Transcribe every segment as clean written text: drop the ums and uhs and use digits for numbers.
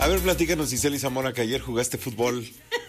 A ver, platícanos, Iseli Zamora, que ayer jugaste fútbol.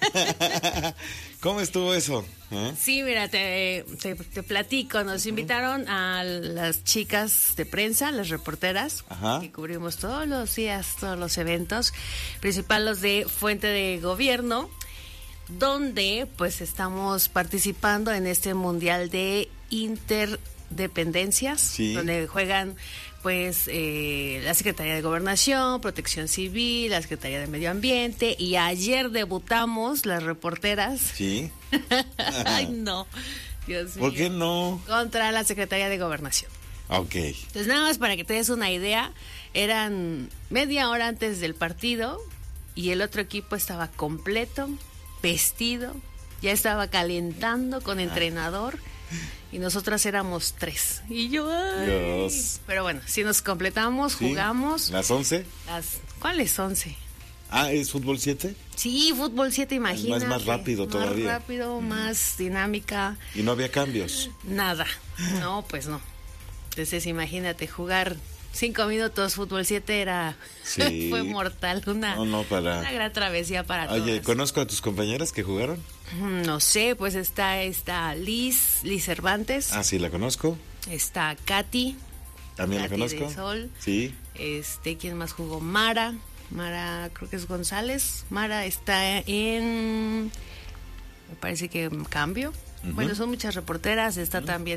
¿Cómo estuvo eso? Sí, mira, te platico. Nos invitaron a las chicas de prensa, las reporteras, que cubrimos todos los días, todos los eventos, principal los de Fuente de Gobierno, donde pues estamos participando en este Mundial de Interdependencias, donde juegan pues la Secretaría de Gobernación, Protección Civil, la Secretaría de Medio Ambiente, y ayer debutamos las reporteras. Sí. Ay, no, Dios mío. ¿Por qué no? Contra la Secretaría de Gobernación. Ok. Entonces, nada más para que te des una idea, eran media hora antes del partido y el otro equipo estaba completo, vestido, ya estaba calentando con entrenador. Y nosotras éramos 3. Y yo, ay. Dios. Pero bueno, si nos completamos, ¿sí? Jugamos. ¿Las 11? ¿Cuáles 11? Ah, ¿es fútbol 7? Sí, fútbol 7, imagínate. Más rápido todavía. Más rápido, más dinámica. ¿Y no había cambios? Nada. No, pues no. Entonces, imagínate, jugar 5 minutos fútbol 7 era... Sí. Fue mortal. Una gran travesía para todos. Oye, ¿conozco a tus compañeras que jugaron? No sé, pues está Liz Cervantes. Ah, sí, la conozco. Está Katy. También Katy la conozco. De Sol. Sí. ¿Quién más jugó? Mara, creo que es González. Mara está en... Me parece que en cambio. Bueno, son muchas reporteras. Está también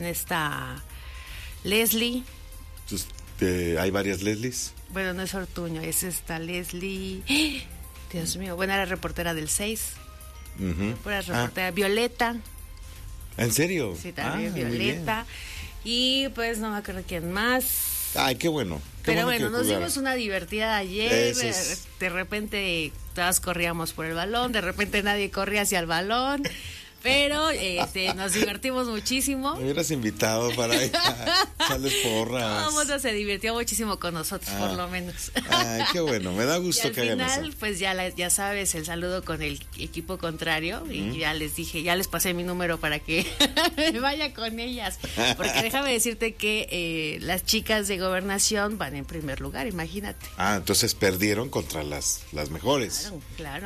Leslie. Pues, ¿hay varias Leslies? Bueno, no es Ortuño, es esta Leslie. Dios mío, bueno, era reportera del 6. Pura reportera. Violeta. ¿En serio? Sí, también Violeta. Y pues no me acuerdo quién más. Ay, qué bueno. Pero bueno, nos dimos una divertida ayer. De repente todas corríamos por el balón, de repente nadie corría hacia el balón. Pero nos divertimos muchísimo. Me hubieras invitado para echarles porras. Todo el mundo se divirtió muchísimo con nosotros, por lo menos. Ay, qué bueno, me da gusto que hagan eso. Al final, pues ya sabes, el saludo con el equipo contrario. Y ya les dije, ya les pasé mi número para que me vaya con ellas. Porque déjame decirte que las chicas de Gobernación van en primer lugar, imagínate. Ah, entonces perdieron contra las mejores. Claro.